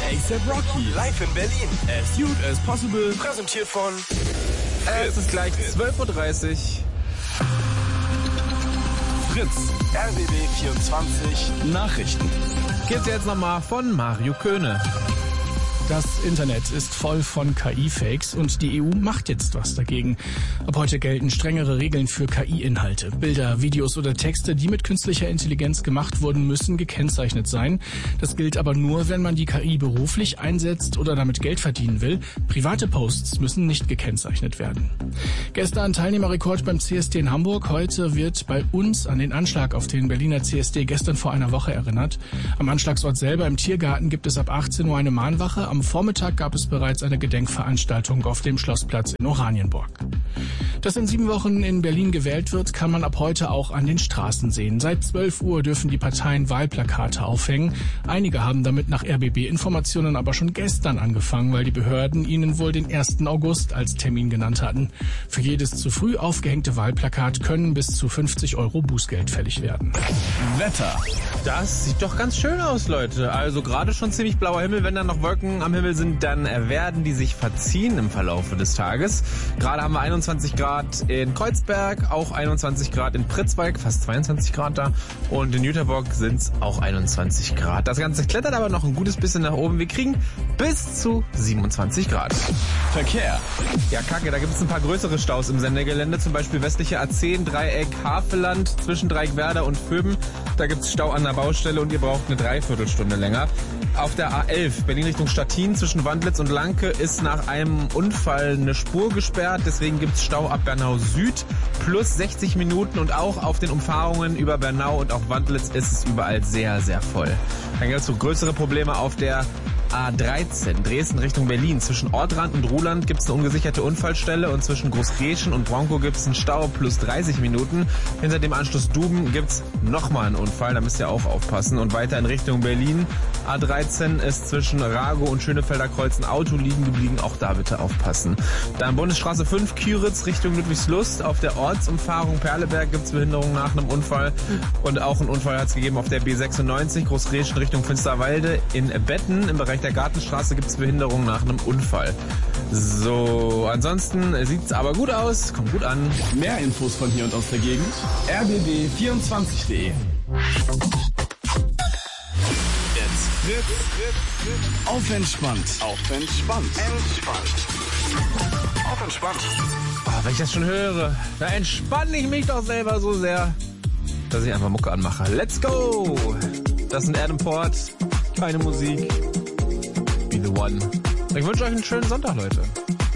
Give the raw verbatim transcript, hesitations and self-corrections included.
A$AP Rocky live in Berlin. As Cute as Possible. Präsentiert von Äh, es ist gleich zwölf Uhr dreißig. Fritz. R B B vierundzwanzig Nachrichten. Gibt's jetzt nochmal von Mario Köhne. Das Internet ist voll von K I-Fakes und die E U macht jetzt was dagegen. Ab heute gelten strengere Regeln für K I-Inhalte. Bilder, Videos oder Texte, die mit künstlicher Intelligenz gemacht wurden, müssen gekennzeichnet sein. Das gilt aber nur, wenn man die K I beruflich einsetzt oder damit Geld verdienen will. Private Posts müssen nicht gekennzeichnet werden. Gestern Teilnehmerrekord beim C S D in Hamburg. Heute wird bei uns an den Anschlag auf den Berliner C S D gestern vor einer Woche erinnert. Am Anschlagsort selber im Tiergarten gibt es ab achtzehn Uhr eine Mahnwache. Am Vormittag gab es bereits eine Gedenkveranstaltung auf dem Schlossplatz in Oranienburg. Dass in sieben Wochen in Berlin gewählt wird, kann man ab heute auch an den Straßen sehen. Seit zwölf Uhr dürfen die Parteien Wahlplakate aufhängen. Einige haben damit nach R B B-Informationen aber schon gestern angefangen, weil die Behörden ihnen wohl den ersten August als Termin genannt hatten. Für jedes zu früh aufgehängte Wahlplakat können bis zu fünfzig Euro Bußgeld fällig werden. Wetter. Das sieht doch ganz schön aus, Leute. Also gerade schon ziemlich blauer Himmel. Wenn dann noch Wolken am Himmel sind, dann werden die sich verziehen im Verlaufe des Tages. Gerade haben wir einundzwanzig Grad in Kreuzberg, auch einundzwanzig Grad in Pritzwalk, fast zweiundzwanzig Grad da. Und in Jüterbock sind es auch einundzwanzig Grad. Das Ganze klettert aber noch ein gutes bisschen nach oben. Wir kriegen bis zu siebenundzwanzig Grad. Verkehr. Ja, kacke, da gibt es ein paar größere Staus im Sendegelände. Zum Beispiel westliche A zehn, Dreieck Havelland, zwischen Dreieckwerder und Föben. Da gibt es Stau an der Baustelle und ihr braucht eine Dreiviertelstunde länger. Auf der A elf, Berlin Richtung Stettin, zwischen Wandlitz und Lanke, ist nach einem Unfall eine Spur gesperrt. Deswegen gibt es Stau ab Bernau Süd plus sechzig Minuten. Und auch auf den Umfahrungen über Bernau und auch Wandlitz ist es überall sehr, sehr voll. Dann gibt es so größere Probleme auf der A dreizehn, Dresden Richtung Berlin. Zwischen Ortrand und Ruhland gibt es eine ungesicherte Unfallstelle und zwischen Großreschen und Bronco gibt es einen Stau plus dreißig Minuten. Hinter dem Anschluss Duben gibt es nochmal einen Unfall, da müsst ihr auch aufpassen. Und weiter in Richtung Berlin, A dreizehn ist zwischen Rago und Schönefelder Kreuz ein Auto liegen geblieben, auch da bitte aufpassen. Dann Bundesstraße fünf, Küritz Richtung Ludwigslust. Auf der Ortsumfahrung Perleberg gibt es Behinderung nach einem Unfall und auch einen Unfall hat es gegeben auf der B sechsundneunzig, Großreschen Richtung Finsterwalde. In Betten im Bereich der Gartenstraße gibt es Behinderung nach einem Unfall. So, ansonsten sieht's aber gut aus, kommt gut an. Mehr Infos von hier und aus der Gegend. R B B vierundzwanzig punkt de. Jetzt Fritz, Fritz, Fritz. Auf entspannt. Auf entspannt. Entspannt. Auf entspannt. Oh, wenn ich das schon höre, da entspanne ich mich doch selber so sehr, dass ich einfach Mucke anmache. Let's go! Das sind Adam Port, keine Musik. Be the one. Ich wünsche euch einen schönen Sonntag, Leute.